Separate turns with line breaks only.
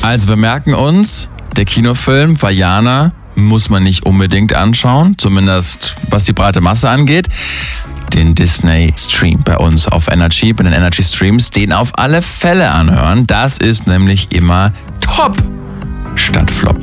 Also wir merken uns, der Kinofilm Vaiana muss man nicht unbedingt anschauen, zumindest was die breite Masse angeht. Den Disney-Stream bei uns auf Energy, bei den Energy-Streams, den auf alle Fälle anhören. Das ist nämlich immer top statt Flop.